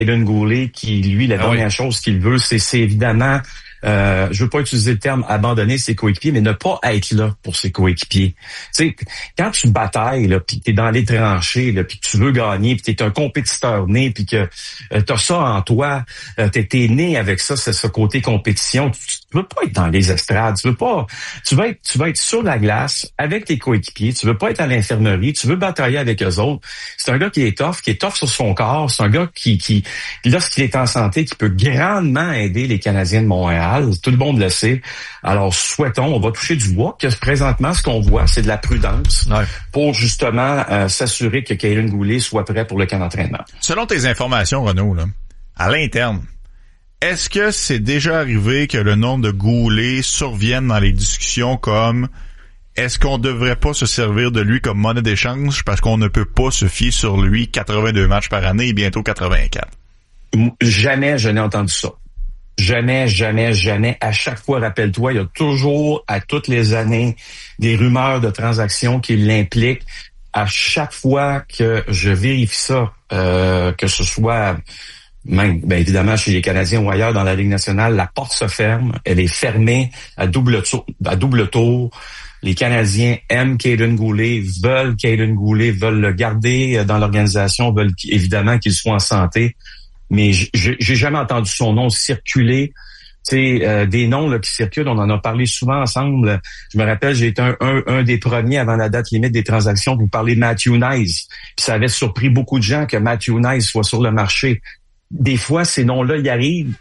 Kaiden Guhle, qui, lui, la dernière chose qu'il veut, c'est évidemment, je veux pas utiliser le terme abandonner ses coéquipiers, mais ne pas être là pour ses coéquipiers. Tu sais, quand tu batailles, là, puis t'es dans les tranchées, là, puis que tu veux gagner, puis t'es un compétiteur né, puis que t'as ça en toi, t'es né avec ça, c'est ce côté compétition. Tu veux pas être dans les estrades, tu vas être sur la glace avec tes coéquipiers, tu veux pas être à l'infirmerie, tu veux batailler avec eux autres. C'est un gars qui est tough sur son corps, c'est un gars qui lorsqu'il est en santé, qui peut grandement aider les Canadiens de Montréal. Tout le monde le sait. Alors, souhaitons, on va toucher du bois, que présentement, ce qu'on voit, c'est de la prudence pour justement s'assurer que Kaiden Guhle soit prêt pour le camp d'entraînement. Selon tes informations, Renaud, là, à l'interne, est-ce que c'est déjà arrivé que le nom de Guhle survienne dans les discussions comme est-ce qu'on devrait pas se servir de lui comme monnaie d'échange parce qu'on ne peut pas se fier sur lui 82 matchs par année et bientôt 84? Jamais je n'ai entendu ça. Jamais. À chaque fois, rappelle-toi, il y a toujours, à toutes les années, des rumeurs de transactions qui l'impliquent. À chaque fois que je vérifie ça, que ce soit même, bien évidemment, chez les Canadiens ou ailleurs dans la Ligue nationale, la porte se ferme. Elle est fermée à double tour. Les Canadiens aiment Kaiden Guhle, veulent Kaiden Guhle, veulent le garder dans l'organisation, veulent évidemment qu'il soit en santé. Mais j'ai jamais entendu son nom circuler. Tu sais, des noms là, qui circulent, on en a parlé souvent ensemble. Je me rappelle, j'ai été un des premiers avant la date limite des transactions pour parler de Matthew Knies. Puis ça avait surpris beaucoup de gens que Matthew Knies soit sur le marché. Des fois, ces noms-là, ils arrivent,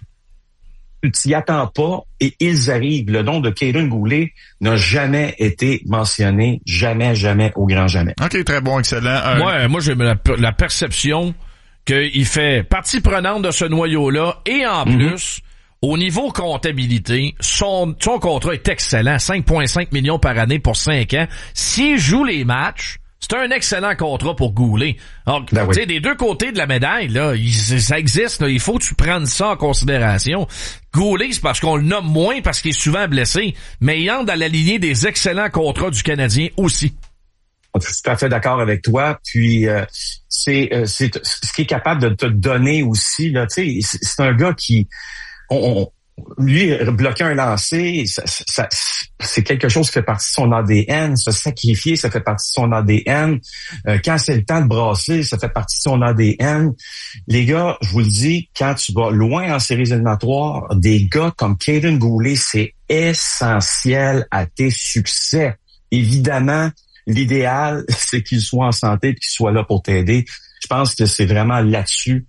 tu t'y attends pas et ils arrivent. Le nom de Kaiden Guhle n'a jamais été mentionné, jamais, au grand jamais. OK, très bon, excellent. Moi, j'ai la perception qu'il fait partie prenante de ce noyau-là et en plus, au niveau comptabilité, son contrat est excellent, 5,5 millions par année pour 5 ans. S'il joue les matchs, c'est un excellent contrat pour Guhle. Donc, tu sais, des deux côtés de la médaille, là, ça existe, là, il faut que tu prennes ça en considération. Guhle, c'est parce qu'on le nomme moins parce qu'il est souvent blessé, mais il entre dans la lignée des excellents contrats du Canadien aussi. Je suis tout à fait d'accord avec toi. Puis c'est ce qui est capable de te donner aussi. Là, tu sais, c'est un gars qui, lui bloquer un lancer, ça, c'est quelque chose qui fait partie de son ADN. Se sacrifier, ça fait partie de son ADN. Quand c'est le temps de brasser, ça fait partie de son ADN. Les gars, je vous le dis, quand tu vas loin en séries éliminatoires, des gars comme Kaiden Guhle, c'est essentiel à tes succès. Évidemment, l'idéal, c'est qu'il soit en santé et qu'il soit là pour t'aider. Je pense que c'est vraiment là-dessus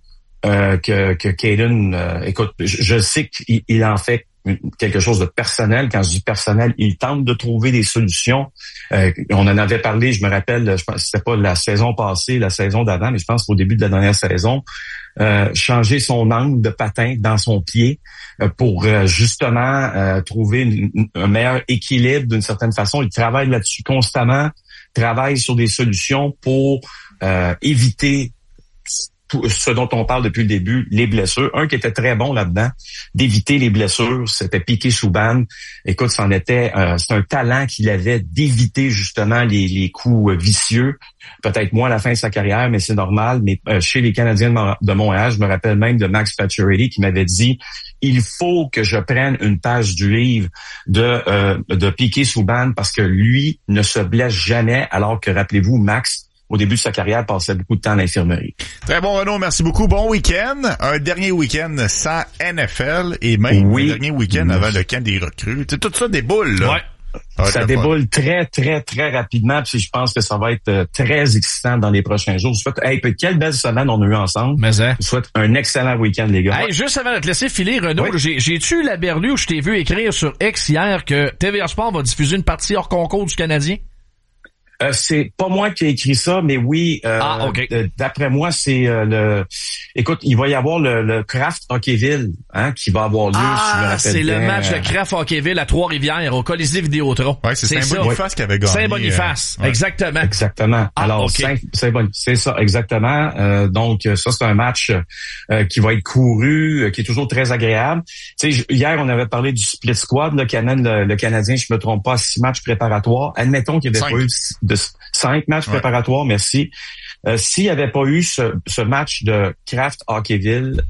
que Kaiden, écoute, je sais qu'il en fait quelque chose de personnel. Quand je dis personnel, il tente de trouver des solutions. On en avait parlé, je me rappelle, je pense que c'était pas la saison passée, la saison d'avant, mais je pense qu'au début de la dernière saison, changer son angle de patin dans son pied pour justement trouver un meilleur équilibre d'une certaine façon. Il travaille là-dessus constamment, travaille sur des solutions pour éviter ce dont on parle depuis le début, les blessures. Un qui était très bon là-dedans, d'éviter les blessures, c'était Piquet Souban. Écoute, c'est un talent qu'il avait d'éviter justement les coups vicieux. Peut-être moins à la fin de sa carrière, mais c'est normal. Mais chez les Canadiens de Montréal, je me rappelle même de Max Pacioretty qui m'avait dit « Il faut que je prenne une page du livre de Piquet Souban parce que lui ne se blesse jamais, alors que, rappelez-vous, Max, au début de sa carrière, passait beaucoup de temps à l'infirmerie. » Très bon, Renaud. Merci beaucoup. Bon week-end. Un dernier week-end sans NFL et même un dernier week-end avant le camp des recrues. C'est tout ça déboule, là. Ouais. Ça déboule très, très, très rapidement. Puis je pense que ça va être très excitant dans les prochains jours. Je souhaite, quelle belle semaine on a eu ensemble. Je souhaite un excellent week-end, les gars. Hey, juste avant de te laisser filer, Renaud, j'ai-tu la berlue où je t'ai vu écrire sur X hier que TVA Sport va diffuser une partie hors concours du Canadien? C'est pas moi qui ai écrit ça, mais oui, d'après moi, c'est écoute, il va y avoir le Kraft Hockeyville, qui va avoir lieu, si je me rappelle c'est bien. Le match de Kraft Hockeyville à Trois-Rivières, au Colisée Vidéotron. Ouais, c'est Saint-Boniface qui avait gagné. Saint-Boniface, exactement. Exactement. Alors, c'est ça, exactement. Donc, ça, c'est un match qui va être couru, qui est toujours très agréable. Tu sais, hier, on avait parlé du split squad, là, qui amène le Canadien, je me trompe pas, à 6 matchs préparatoires. Admettons qu'il y avait pas eu de 5 matchs préparatoires, merci. S'il n'y avait pas eu ce match de Kraft Hockeyville,